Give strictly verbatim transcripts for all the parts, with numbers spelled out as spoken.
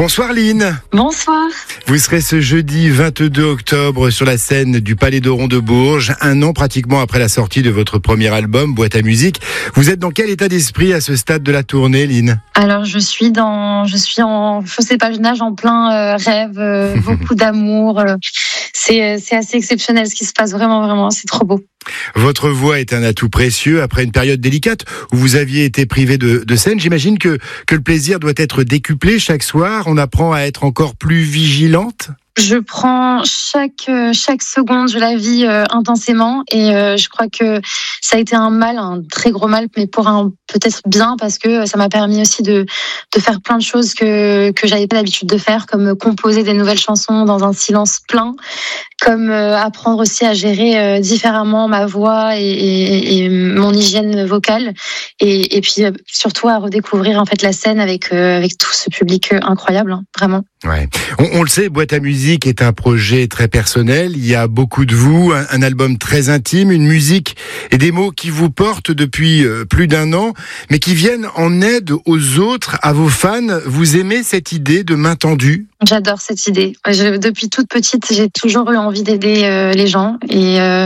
Bonsoir Lynn. Bonsoir. Vous serez ce jeudi vingt-deux octobre sur la scène du Palais d'Oron de Bourges, un an pratiquement après la sortie de votre premier album, Boîte à musique. Vous êtes dans quel état d'esprit à ce stade de la tournée, Lynn ? Alors je suis dans, je suis en, je sais pas, je nage en plein euh, rêve, euh, beaucoup d'amour. Euh, c'est, c'est assez exceptionnel ce qui se passe, vraiment, vraiment, c'est trop beau. Votre voix est un atout précieux après une période délicate où vous aviez été privé de, de scène. J'imagine que, que le plaisir doit être décuplé chaque soir. On apprend à être encore plus vigilante. Je prends chaque chaque seconde, je la vis euh, intensément et euh, je crois que ça a été un mal, un très gros mal, mais pour un peut-être bien parce que ça m'a permis aussi de de faire plein de choses que que j'avais pas l'habitude de faire, comme composer des nouvelles chansons dans un silence plein, comme euh, apprendre aussi à gérer euh, différemment ma voix et, et, et mon hygiène vocale et, et puis euh, surtout à redécouvrir en fait la scène avec euh, avec tout ce public euh, incroyable, hein, vraiment. Ouais. On, on le sait, Boîte à musique est un projet très personnel. Il y a beaucoup de vous, un, un album très intime, une musique et des mots qui vous portent depuis euh, plus d'un an, mais qui viennent en aide aux autres, à vos fans. Vous aimez cette idée de main tendue ? J'adore cette idée. Je, depuis toute petite, j'ai toujours eu envie d'aider euh, les gens et euh,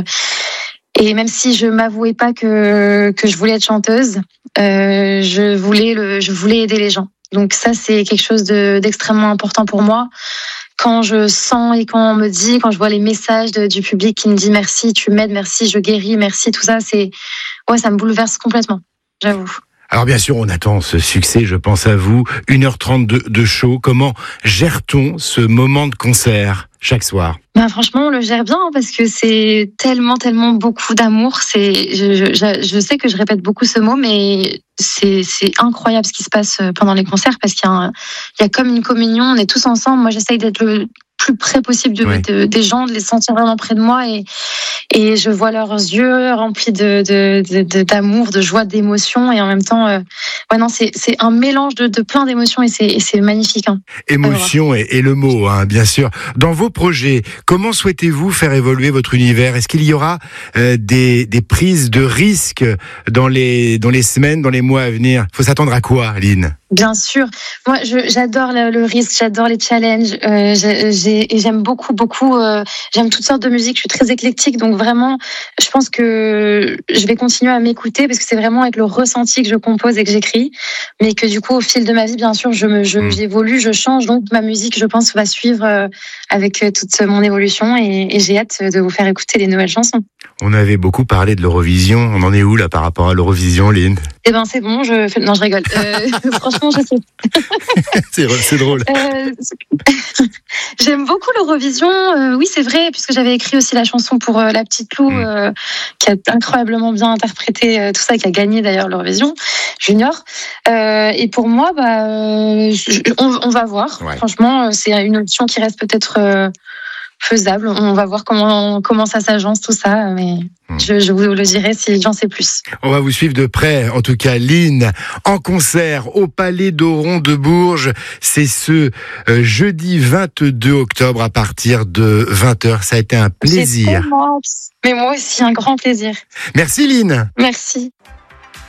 et même si je m'avouais pas que que je voulais être chanteuse, euh, je voulais le, je voulais aider les gens. Donc ça, c'est quelque chose de, d'extrêmement important pour moi. Quand je sens et quand on me dit, quand je vois les messages de, du public qui me dit merci, tu m'aides, merci, je guéris, merci, tout ça, c'est, ouais, ça me bouleverse complètement, j'avoue. Alors bien sûr, on attend ce succès, je pense à vous. une heure trente de, de show. Comment gère-t-on ce moment de concert chaque soir ? Ben franchement, on le gère bien parce que c'est tellement, tellement beaucoup d'amour. C'est, je, je, je sais que je répète beaucoup ce mot, mais c'est, c'est incroyable ce qui se passe pendant les concerts parce qu'il y a, un, il y a comme une communion. On est tous ensemble. Moi, j'essaye d'être le plus près possible de, ouais. de, des gens, de les sentir vraiment près de moi et, et je vois leurs yeux remplis de, de, de, de d'amour, de joie, d'émotion et en même temps, euh, ouais non, c'est, c'est un mélange de, de plein d'émotions et c'est, et c'est magnifique. Hein. Émotion et, et le mot, hein, bien sûr. Dans vos projets, comment souhaitez-vous faire évoluer votre univers ? Est-ce qu'il y aura euh, des, des prises de risques dans les, dans les semaines, dans les mois à venir ? Il faut s'attendre à quoi, Lynn ? Bien sûr. Moi, je, j'adore le, le risque, j'adore les challenges. Euh, j'ai, j'ai, et j'aime beaucoup, beaucoup. Euh, j'aime toutes sortes de musique. Je suis très éclectique, donc vraiment, je pense que je vais continuer à m'écouter parce que c'est vraiment avec le ressenti que je compose et que j'écris. Mais que du coup, au fil de ma vie, bien sûr, je me, je, j'évolue, je change. Donc, ma musique, je pense, va suivre euh, avec toute mon évolution. Et, et j'ai hâte de vous faire écouter les nouvelles chansons. On avait beaucoup parlé de l'Eurovision. On en est où là par rapport à l'Eurovision, Lynn ? Eh ben, c'est bon. Je fais... non, je rigole. Euh, franchement, je sais. c'est, c'est drôle. Euh, j'aime beaucoup l'Eurovision. Euh, oui, c'est vrai, puisque j'avais écrit aussi la chanson pour euh, La Petite Lou, euh, qui a incroyablement bien interprété euh, tout ça, qui a gagné d'ailleurs l'Eurovision Junior. Euh, et pour moi, bah, euh, je, on, on va voir. Ouais. Franchement, c'est une option qui reste peut-être euh, faisable. On va voir comment comment ça s'agence tout ça, mais hmm. je, je vous le dirai si j'en sais plus. On va vous suivre de près, en tout cas Lynn, en concert au Palais d'Oron de Bourges. C'est ce euh, jeudi vingt-deux octobre à partir de vingt heures. Ça a été un plaisir. Mais moi aussi, un grand plaisir. Merci Lynn. Merci.